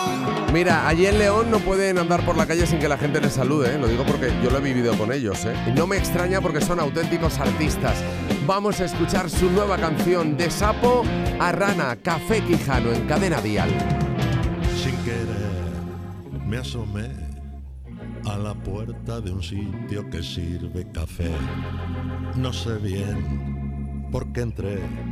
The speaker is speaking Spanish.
Mira, allí en León no pueden andar por la calle sin que la gente les salude, ¿eh? Lo digo porque yo lo he vivido con ellos, ¿eh? Y no me extraña porque son auténticos artistas. Vamos a escuchar su nueva canción, De Sapo a Rana, Café Quijano, en Cadena Dial. Sin querer me asomé a la puerta de un sitio que sirve café. No sé bien por qué entré,